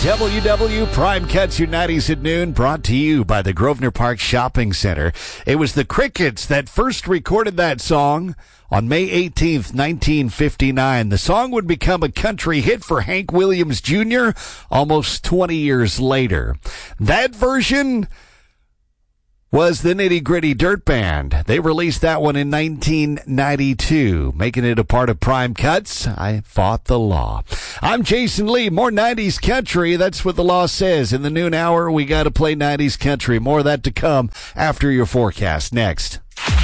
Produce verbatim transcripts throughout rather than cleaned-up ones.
W W Prime Cuts Your nineties at noon, brought to you by the Grosvenor Park Shopping Center. It was the Crickets that first recorded that song on May eighteenth, nineteen fifty-nine. The song would become a country hit for Hank Williams Junior almost twenty years later. That version was the Nitty Gritty Dirt Band. They released that one in nineteen ninety-two, making it a part of Prime Cuts. I Fought the Law. I'm Jason Lee. More nineties country. That's what the law says. In the noon hour, we got to play nineties country. More of that to come after your forecast. Next.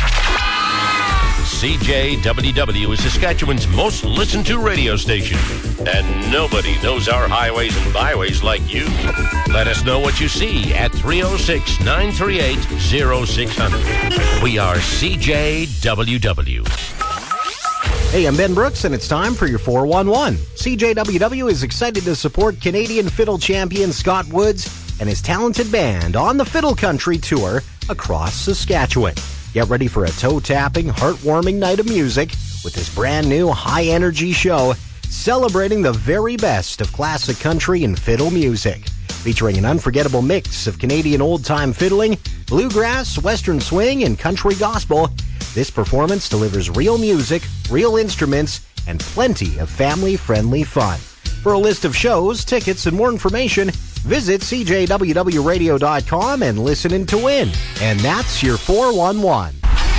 C J W W is Saskatchewan's most listened to radio station. And nobody knows our highways and byways like you. Let us know what you see at three oh six, nine three eight, oh six hundred. We are C J W W. Hey, I'm Ben Brooks, and it's time for your four one one. C J W W is excited to support Canadian fiddle champion Scott Woods and his talented band on the Fiddle Country Tour across Saskatchewan. Get ready for a toe-tapping, heartwarming night of music with this brand new high-energy show celebrating the very best of classic country and fiddle music. Featuring an unforgettable mix of Canadian old-time fiddling, bluegrass, western swing, and country gospel, this performance delivers real music, real instruments, and plenty of family-friendly fun. For a list of shows, tickets, and more information, visit C J W W radio dot com and listen in to win. And that's your four one one.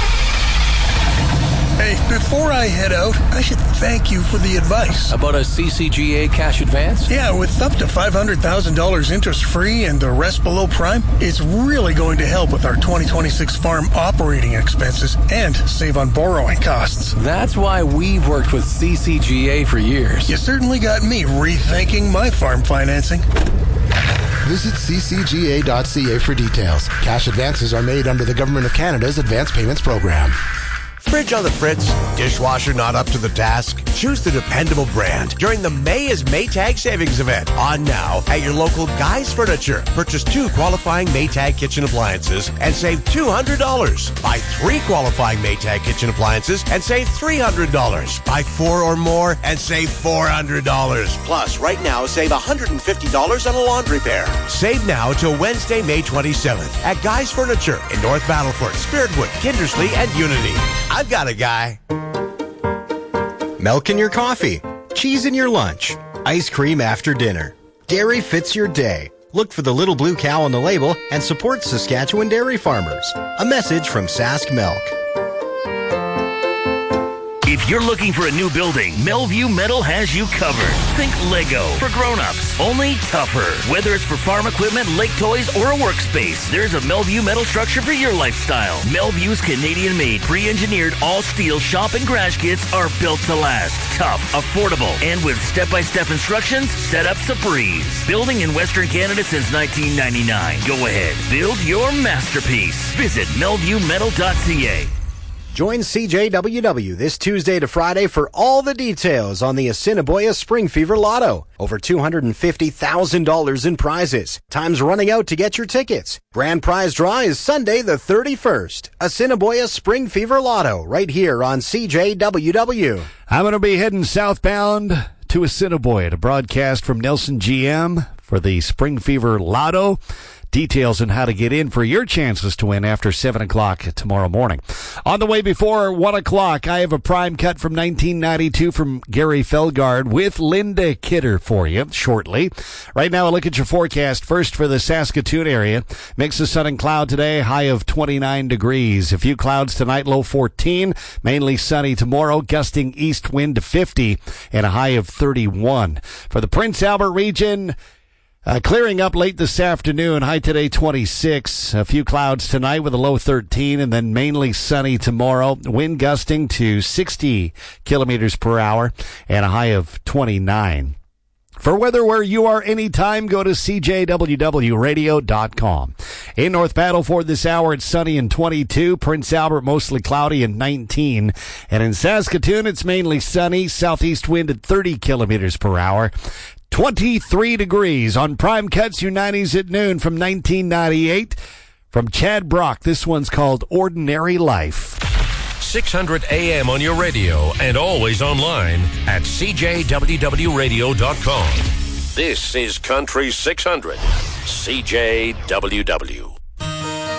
Hey, before I head out, I should thank you for the advice. About a C C G A cash advance? Yeah, with up to five hundred thousand dollars interest-free and the rest below prime, it's really going to help with our twenty twenty-six farm operating expenses and save on borrowing costs. That's why we've worked with C C G A for years. You certainly got me rethinking my farm financing. Visit c c g a dot c a for details. Cash advances are made under the Government of Canada's Advance Payments Program. Fridge on the fritz, dishwasher not up to the task? Choose the dependable brand during the May is Maytag Savings Event. On now at your local Guy's Furniture. Purchase two qualifying Maytag kitchen appliances and save two hundred dollars. Buy three qualifying Maytag kitchen appliances and save three hundred dollars. Buy four or more and save four hundred dollars. Plus, right now, save one hundred fifty dollars on a laundry pair. Save now till Wednesday, May twenty-seventh at Guy's Furniture in North Battleford, Spiritwood, Kindersley, and Unity. I've got a guy. Milk in your coffee, cheese in your lunch, ice cream after dinner. Dairy fits your day. Look for the little blue cow on the label and support Saskatchewan dairy farmers. A message from Sask Milk. If you're looking for a new building, Melview Metal has you covered. Think Lego for grown-ups, only tougher. Whether it's for farm equipment, lake toys, or a workspace, there's a Melview Metal structure for your lifestyle. Melview's Canadian-made, pre-engineered, all-steel shop and garage kits are built to last. Tough, affordable, and with step-by-step instructions, setup's a breeze. Building in Western Canada since nineteen ninety-nine. Go ahead, build your masterpiece. Visit melview metal dot c a. Join C J W W this Tuesday to Friday for all the details on the Assiniboia Spring Fever Lotto. Over two hundred fifty thousand dollars in prizes. Time's running out to get your tickets. Grand prize draw is Sunday the thirty-first. Assiniboia Spring Fever Lotto, right here on C J W W. I'm going to be heading southbound to Assiniboia to broadcast from Nelson G M for the Spring Fever Lotto. Details on how to get in for your chances to win after seven o'clock tomorrow morning. On the way before one o'clock, I have a prime cut from nineteen ninety-two from Gary Felgard with Linda Kidder for you shortly. Right now, a look at your forecast. First for the Saskatoon area. Mix of sun and cloud today, high of twenty-nine degrees. A few clouds tonight, low fourteen. Mainly sunny tomorrow, gusting east wind to fifty and a high of thirty-one. For the Prince Albert region, Uh, clearing up late this afternoon, high today twenty-six, a few clouds tonight with a low thirteen, and then mainly sunny tomorrow, wind gusting to sixty kilometers per hour and a high of twenty-nine. For weather where you are anytime, go to c j w w radio dot com. In North Battleford this hour, it's sunny and twenty-two. Prince Albert, mostly cloudy and nineteen. And in Saskatoon, it's mainly sunny, southeast wind at thirty kilometers per hour. twenty-three degrees on Prime Cuts, your nineties at noon from nineteen ninety-eight. From Chad Brock, this one's called Ordinary Life. six hundred A M on your radio and always online at c j w w radio dot com. This is Country six hundred, C J W W.